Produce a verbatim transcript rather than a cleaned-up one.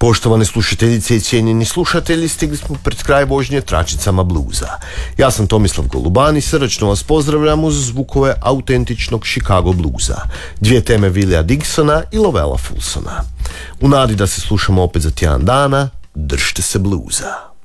Poštovane slušateljice i cijenjeni slušatelji, stigli smo pred kraj vožnje tračicama bluza. Ja sam Tomislav Goluban i srdačno vas pozdravljam uz zvukove autentičnog Chicago bluza, dvije teme Willija Digsona i Lovella Fulsona. U nadi da se slušamo opet za tjedan dana, držite se bluza.